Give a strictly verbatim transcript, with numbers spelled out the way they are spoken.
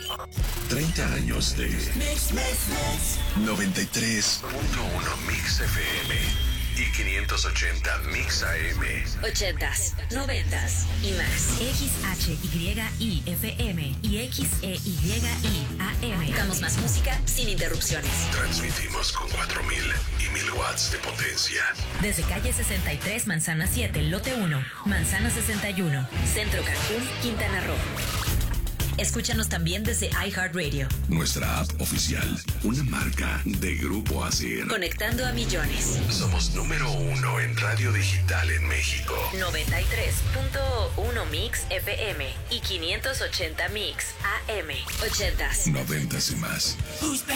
treinta años de Mix, Mix, Mix. noventa y tres punto uno Mix F M y quinientos ochenta Mix A M. ochentas, noventas y más. X H Y I F M y X E Y I A M. Damos más música sin interrupciones. Transmitimos con cuatro mil y mil watts de potencia. Desde calle sesenta y tres, Manzana siete, lote uno, Manzana sesenta y uno. Centro Cancún, Quintana Roo. Escúchanos también desde iHeartRadio. Nuestra app oficial, una marca de Grupo Asir. Conectando a millones. Somos número uno en radio digital en México. noventa y tres punto uno Mix F M y quinientos ochenta Mix A M. ochentas. Noventas y más. Who's back?